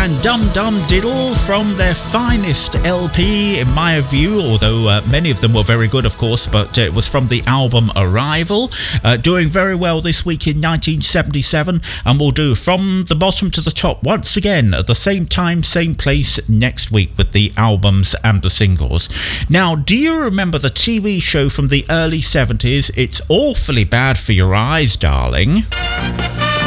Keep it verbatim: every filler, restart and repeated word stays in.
and Dum Dum Diddle from their finest L P, in my view, although uh, many of them were very good, of course, but uh, it was from the album Arrival. Uh, doing very well this week in nineteen seventy-seven, and we'll do From the Bottom to the Top once again at the same time, same place next week with the albums and the singles. Now, do you remember the T V show from the early seventies, It's Awfully Bad for Your Eyes, Darling?